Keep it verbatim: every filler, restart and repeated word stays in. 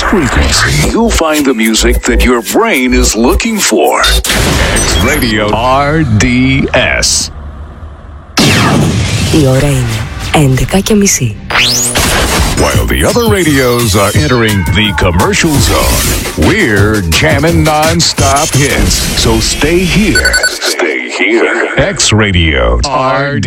frequency, you'll find the music that your brain is looking for. X Radio αρ ντι ες. Η ώρα είναι έντεκα και μισή. While the other radios are entering the commercial zone, we're jamming non-stop hits. So stay here. Stay here. X Radio R